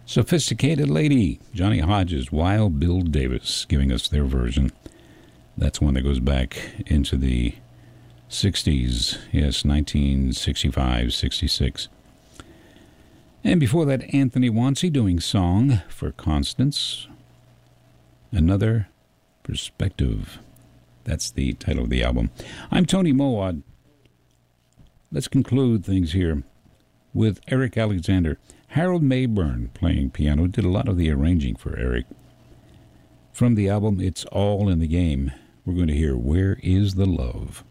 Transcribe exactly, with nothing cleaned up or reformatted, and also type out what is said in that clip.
Sophisticated Lady, Johnny Hodges, Wild Bill Davis giving us their version. That's one that goes back into the sixties, yes, nineteen sixty-five, sixty-six. And before that, Anthony Wansey doing Song for Constance. Another Perspective. That's the title of the album. I'm Tony Mowat. Let's conclude things here with Eric Alexander. Harold Mayburn playing piano, did a lot of the arranging for Eric. From the album It's All in the Game, we're going to hear Where is the Love?